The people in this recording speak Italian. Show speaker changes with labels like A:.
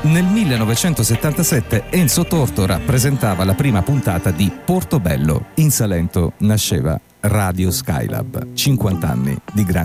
A: Nel 1977 Enzo Tortora presentava la prima puntata di Portobello. In Salento nasceva Radio Skylab, 50 anni di grande